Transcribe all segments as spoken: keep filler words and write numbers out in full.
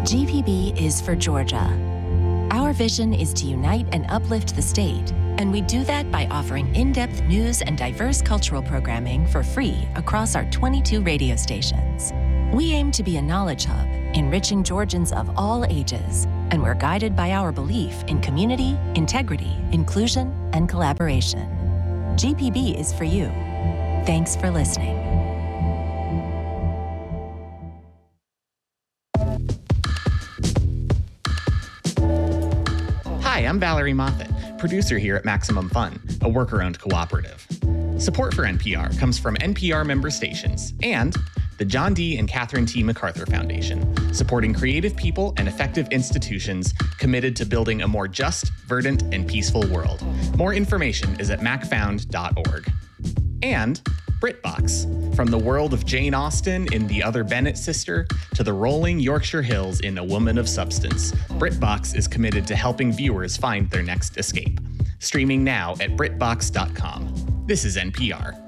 G P B is for Georgia. Our vision is to unite and uplift the state, and we do that by offering in-depth news and diverse cultural programming for free across our twenty-two radio stations. We aim to be a knowledge hub, enriching Georgians of all ages, and we're guided by our belief in community, integrity, inclusion, and collaboration. G P B is for you. Thanks for listening. Hi, I'm Valerie Moffat, producer here at Maximum Fun, a worker-owned cooperative. Support for N P R comes from N P R member stations and the John D. and Catherine T. MacArthur Foundation, supporting creative people and effective institutions committed to building a more just, verdant, and peaceful world. More information is at mac found dot org. And BritBox, from the world of Jane Austen in The Other Bennet Sister to the rolling Yorkshire Hills in A Woman of Substance, BritBox is committed to helping viewers find their next escape. Streaming now at brit box dot com. This is N P R.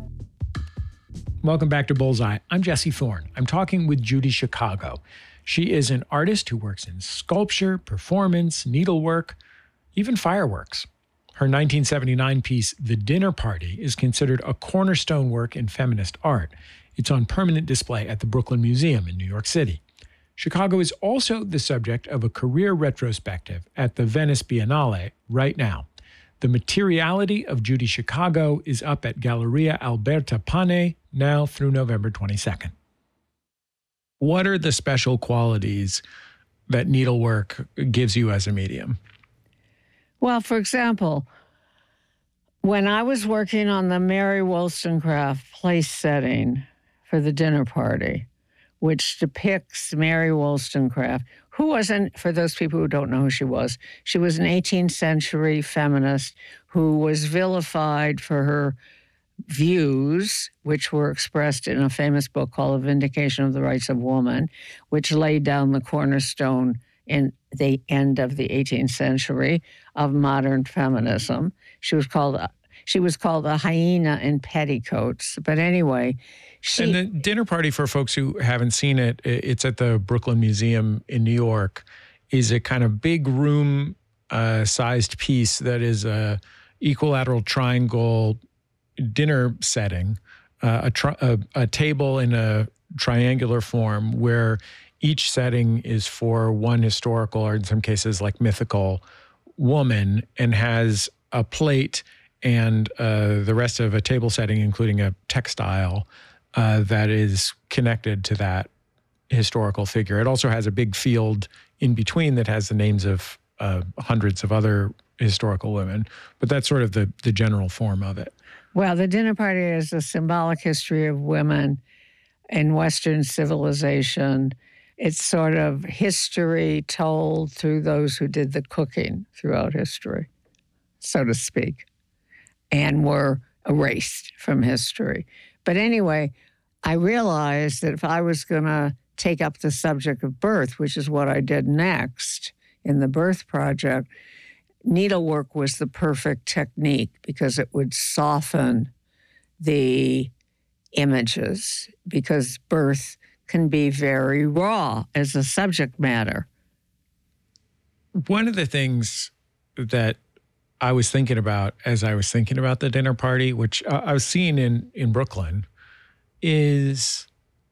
Welcome back to Bullseye. I'm Jesse Thorne. I'm talking with Judy Chicago. She is an artist who works in sculpture, performance, needlework, even fireworks. Her nineteen seventy-nine piece, The Dinner Party, is considered a cornerstone work in feminist art. It's on permanent display at the Brooklyn Museum in New York City. Chicago is also the subject of a career retrospective at the Venice Biennale right now. The Materiality of Judy Chicago is up at Galleria Alberta Pane now through November twenty-second. What are the special qualities that needlework gives you as a medium? Well, for example, when I was working on the Mary Wollstonecraft place setting for The Dinner Party, which depicts Mary Wollstonecraft, who wasn't, for those people who don't know who she was, she was an eighteenth century feminist who was vilified for her views, which were expressed in a famous book called A Vindication of the Rights of Woman, which laid down the cornerstone in the end of the eighteenth century of modern feminism. She was called she was called a hyena in petticoats. But anyway, she... And the Dinner Party, for folks who haven't seen it, it's at the Brooklyn Museum in New York, is a kind of big room uh, sized piece that is a equilateral triangle dinner setting, uh, a, tri- a, a table in a triangular form where each setting is for one historical, or in some cases like mythical, woman, and has a plate and uh, the rest of a table setting, including a textile, uh, that is connected to that historical figure. It also has a big field in between that has the names of uh, hundreds of other historical women, but that's sort of the, the general form of it. Well, the Dinner Party is a symbolic history of women in Western civilization. It's sort of history told through those who did the cooking throughout history, so to speak, and were erased from history. But anyway, I realized that if I was going to take up the subject of birth, which is what I did next in the Birth Project, needlework was the perfect technique because it would soften the images, because birth can be very raw as a subject matter. One of the things that I was thinking about as I was thinking about the dinner party, which uh, I was seeing in, in Brooklyn, is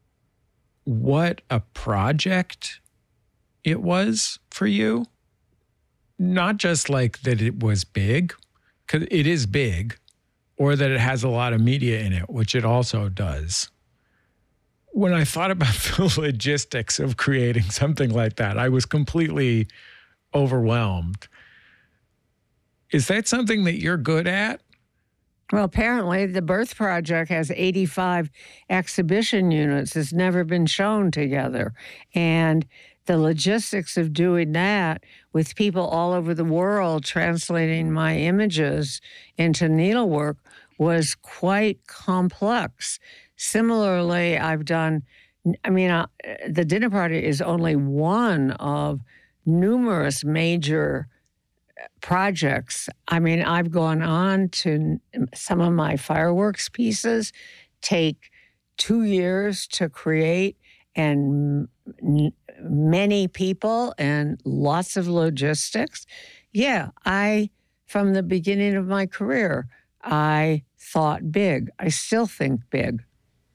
what a project it was for you. Not just like that it was big, because it is big, or that it has a lot of media in it, which it also does. When I thought about the logistics of creating something like that, I was completely overwhelmed. Is that something that you're good at? Well, apparently the Birth Project has eighty-five exhibition units. It's never been shown together. And the logistics of doing that with people all over the world translating my images into needlework was quite complex. Similarly, I've done, I mean, uh, the Dinner Party is only one of numerous major projects. I mean, I've gone on to some of my fireworks pieces take two years to create and many people and lots of logistics. Yeah, I, from the beginning of my career, I thought big. I still think big.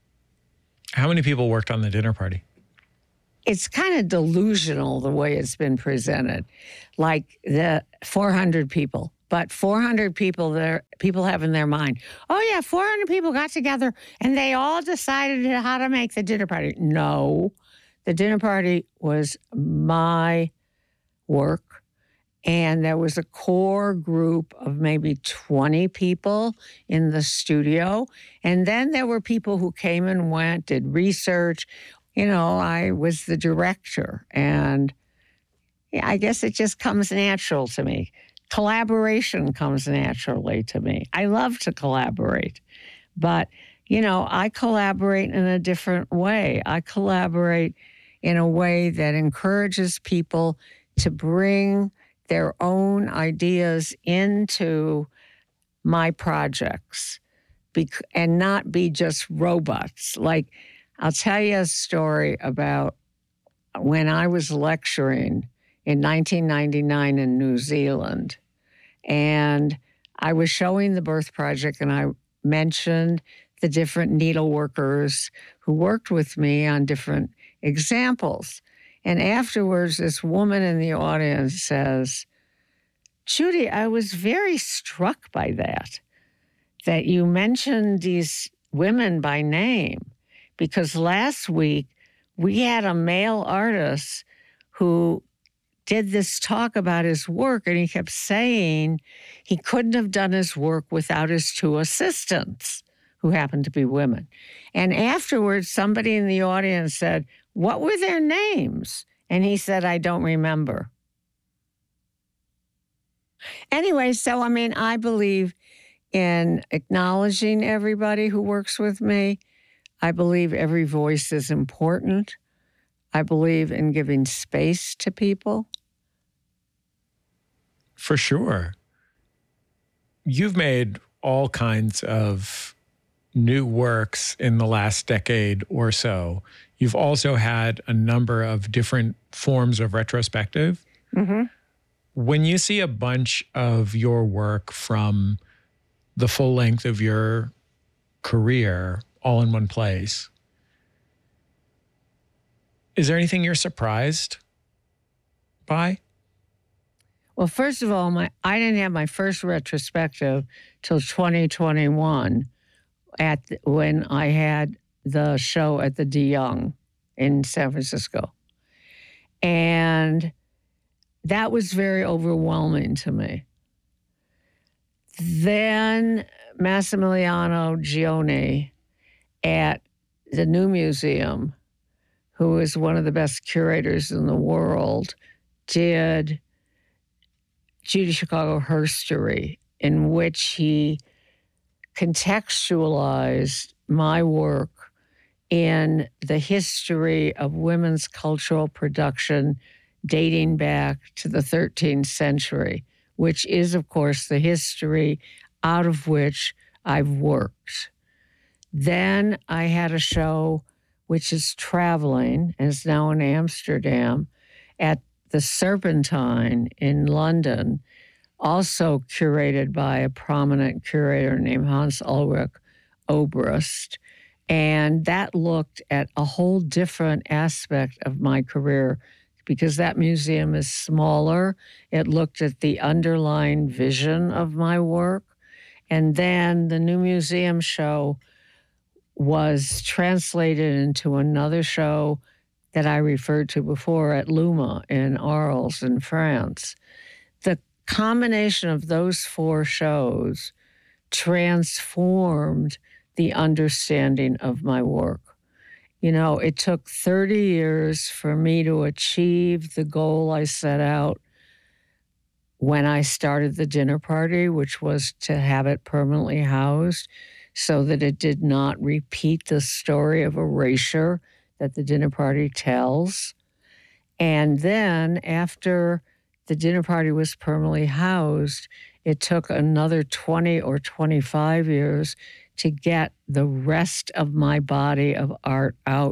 How many people worked on the dinner party? It's kind of delusional the way it's been presented, like the four hundred people. But four hundred people there, people have in their mind, oh yeah, four hundred people got together and they all decided how to make the dinner party. No, the dinner party was my work, and there was a core group of maybe twenty people in the studio. And then there were people who came and went, did research. You know, I was the director, and yeah, I guess it just comes natural to me. Collaboration comes naturally to me. I love to collaborate, but, you know, I collaborate in a different way. I collaborate in a way that encourages people to bring their own ideas into my projects bec- and not be just robots. Like, I'll tell you a story about when I was lecturing in nineteen ninety-nine in New Zealand. And I was showing the Birth Project, and I mentioned the different needle workers who worked with me on different examples. And afterwards, this woman in the audience says, Judy, I was very struck by that, that you mentioned these women by name, because last week we had a male artist who did this talk about his work, and he kept saying he couldn't have done his work without his two assistants, who happened to be women. And afterwards, somebody in the audience said, what were their names? And he said, I don't remember. Anyway, so, I mean, I believe in acknowledging everybody who works with me. I believe every voice is important. I believe in giving space to people. For sure. You've made all kinds of new works in the last decade or so. You've also had a number of different forms of retrospective. Mm-hmm. When you see a bunch of your work from the full length of your career all in one place, is there anything you're surprised by? Well, first of all, my I didn't have my first retrospective till twenty twenty-one at the, when I had the show at the De Young in San Francisco. And that was very overwhelming to me. Then Massimiliano Gioni at the New Museum, who is one of the best curators in the world, did Judy Chicago Herstory, in which he contextualized my work in the history of women's cultural production dating back to the thirteenth century, which is, of course, the history out of which I've worked. Then I had a show which is traveling and is now in Amsterdam at the Serpentine in London, also curated by a prominent curator named Hans Ulrich Obrist. And that looked at a whole different aspect of my career because that museum is smaller. It looked at the underlying vision of my work. And then the New Museum show was translated into another show that I referred to before at Luma in Arles in France. The combination of those four shows transformed the understanding of my work. You know, it took thirty years for me to achieve the goal I set out when I started the dinner party, which was to have it permanently housed so that it did not repeat the story of erasure that the dinner party tells. And then after the dinner party was permanently housed, it took another twenty or twenty-five years to get the rest of my body of art out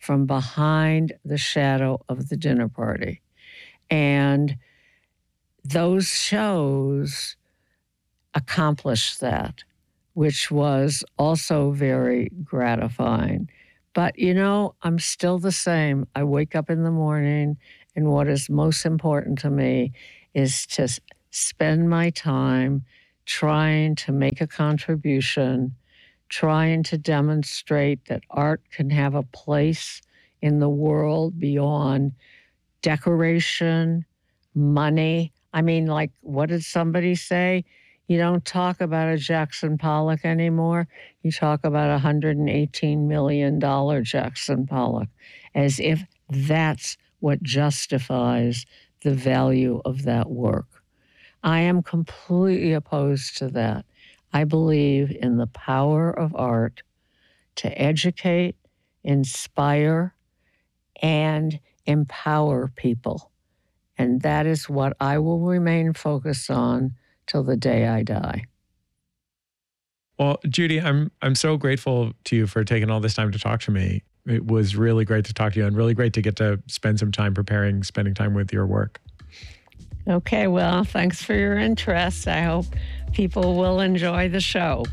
from behind the shadow of the dinner party. And those shows accomplished that, which was also very gratifying. But, you know, I'm still the same. I wake up in the morning, and what is most important to me is to spend my time trying to make a contribution, trying to demonstrate that art can have a place in the world beyond decoration, money. I mean, like, what did somebody say? You don't talk about a Jackson Pollock anymore. You talk about a one hundred eighteen million dollars Jackson Pollock, as if that's what justifies the value of that work. I am completely opposed to that. I believe in the power of art to educate, inspire, and empower people. And that is what I will remain focused on till the day I die. Well, Judy, I'm I'm so grateful to you for taking all this time to talk to me. It was really great to talk to you and really great to get to spend some time preparing, spending time with your work. Okay, well, thanks for your interest. I hope people will enjoy the show.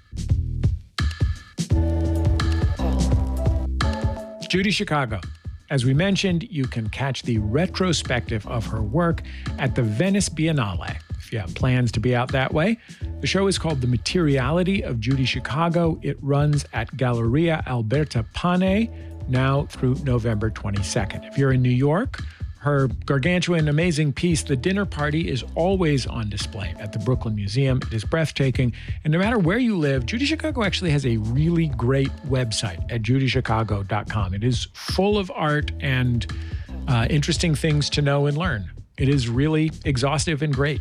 Judy Chicago. As we mentioned, you can catch the retrospective of her work at the Venice Biennale. If you have plans to be out that way, the show is called The Materiality of Judy Chicago. It runs at Galleria Alberta Pane now through November twenty-second. If you're in New York, her gargantuan, amazing piece, The Dinner Party, is always on display at the Brooklyn Museum. It is breathtaking. And no matter where you live, Judy Chicago actually has a really great website at judy chicago dot com. It is full of art and uh, interesting things to know and learn. It is really exhaustive and great.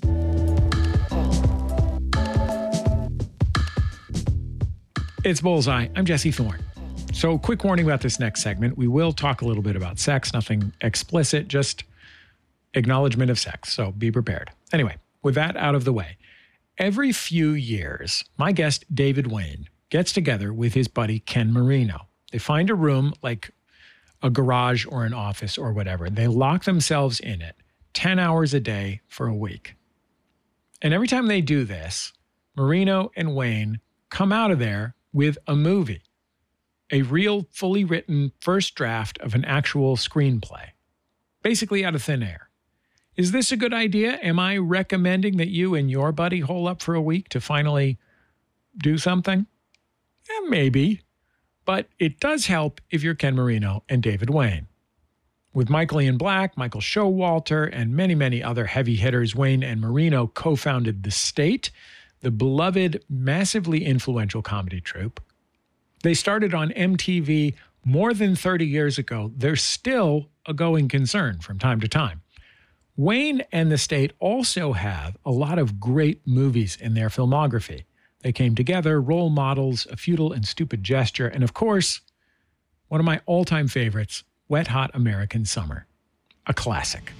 It's Bullseye. I'm Jesse Thorne. So, quick warning about this next segment. We will talk a little bit about sex, nothing explicit, just acknowledgement of sex. So, be prepared. Anyway, with that out of the way, every few years, my guest, David Wain, gets together with his buddy, Ken Marino. They find a room like a garage or an office or whatever. They lock themselves in it ten hours a day for a week. And every time they do this, Marino and Wain come out of there with a movie. A real, fully written first draft of an actual screenplay, basically out of thin air. Is this a good idea? Am I recommending that you and your buddy hole up for a week to finally do something? Yeah, maybe. But it does help if you're Ken Marino and David Wain. With Michael Ian Black, Michael Showalter, and many, many other heavy hitters, Wain and Marino co-founded The State, the beloved, massively influential comedy troupe. They started on M T V more than thirty years ago. They're still a going concern from time to time. Wain and The State also have a lot of great movies in their filmography. They came together, Role Models, A Futile and Stupid Gesture, and of course, one of my all-time favorites, Wet Hot American Summer, a classic.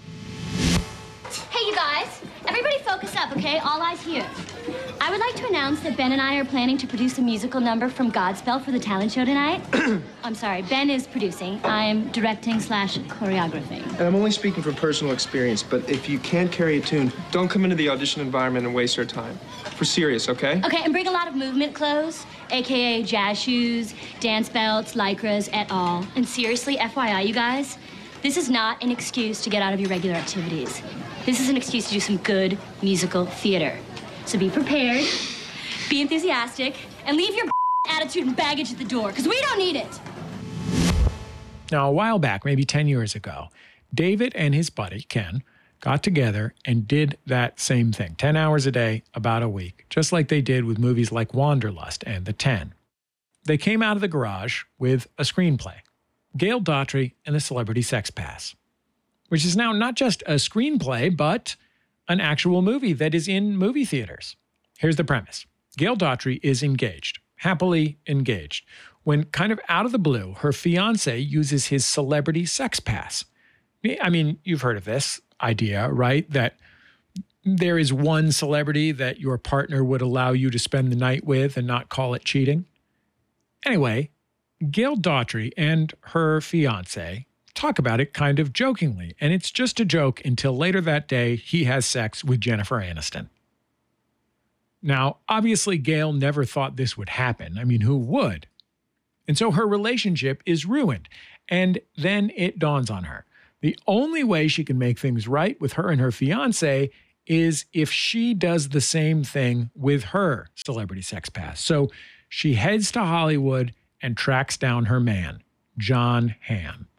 Hey, you guys. Everybody focus up, okay? All eyes here. I would like to announce that Ben and I are planning to produce a musical number from Godspell for the talent show tonight. I'm sorry, Ben is producing. I am directing slash choreographing. And I'm only speaking from personal experience, but if you can't carry a tune, don't come into the audition environment and waste our time. We're serious, okay? Okay, and bring a lot of movement clothes, a k a jazz shoes, dance belts, lycras, et al. And seriously, F Y I, you guys, this is not an excuse to get out of your regular activities. This is an excuse to do some good musical theater. So be prepared, be enthusiastic, and leave your attitude and baggage at the door, because we don't need it. Now, a while back, maybe ten years ago, David and his buddy, Ken, got together and did that same thing, ten hours a day, about a week, just like they did with movies like Wanderlust and The Ten. They came out of the garage with a screenplay, Gail Daughtry and the Celebrity Sex Pass, which is now not just a screenplay, but an actual movie that is in movie theaters. Here's the premise. Gail Daughtry is engaged, happily engaged, when kind of out of the blue, her fiance uses his celebrity sex pass. I mean, you've heard of this idea, right? That there is one celebrity that your partner would allow you to spend the night with and not call it cheating. Anyway, Gail Daughtry and her fiance talk about it kind of jokingly, and it's just a joke until later that day he has sex with Jennifer Aniston. Now, obviously, Gail never thought this would happen. I mean, who would? And so her relationship is ruined. And then it dawns on her. The only way she can make things right with her and her fiance is if she does the same thing with her celebrity sex past. So she heads to Hollywood and tracks down her man, Jon Hamm.